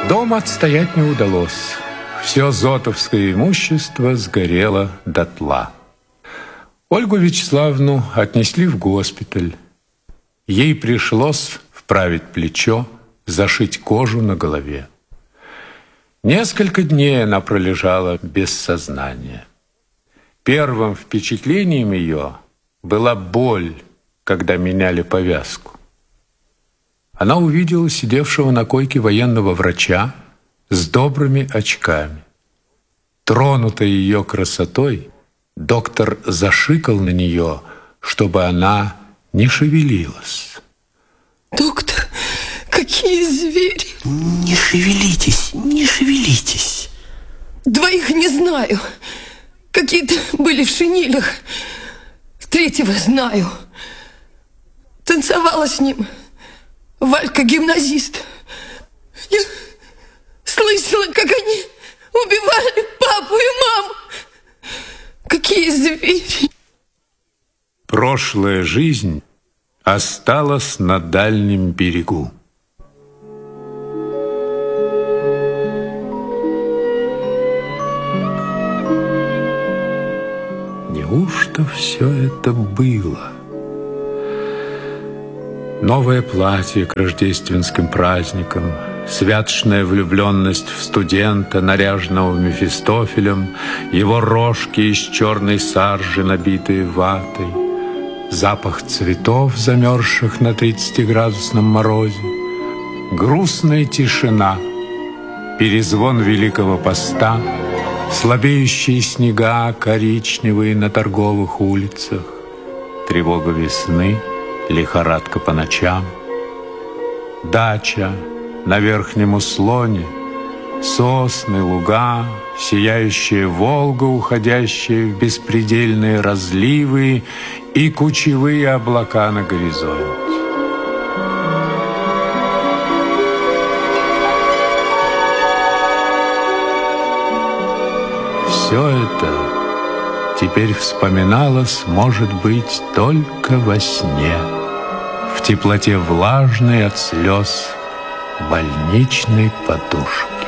Дом отстоять не удалось. Все зотовское имущество сгорело дотла. Ольгу Вячеславовну отнесли в госпиталь. Ей пришлось вправить плечо, зашить кожу на голове. Несколько дней она пролежала без сознания. Первым впечатлением ее была боль, когда меняли повязку. Она увидела сидевшего на койке военного врача с добрыми очками. Тронутая ее красотой, доктор зашикал на нее, чтобы она не шевелилась. Доктор, какие звери! Не шевелитесь, не шевелитесь. Двоих не знаю. Какие-то были в шинелях. Третьего знаю. Танцевала с ним. Валька гимназист. Я слышала, как они убивали папу и маму. Какие звери! Прошлая жизнь осталась на дальнем берегу. Неужто все это было? Новое платье к рождественским праздникам, святочная влюбленность в студента, наряженного Мефистофелем, его рожки из черной саржи, набитые ватой, запах цветов, замерзших на 30-градусном морозе, грустная тишина, перезвон Великого Поста, слабеющие снега коричневые на торговых улицах, тревога весны, лихорадка по ночам, дача на верхнем Услоне, сосны, луга, сияющая Волга, уходящая в беспредельные разливы и кучевые облака на горизонте. Все это теперь вспоминалось, может быть, только во сне, в теплоте влажной от слез больничной подушки.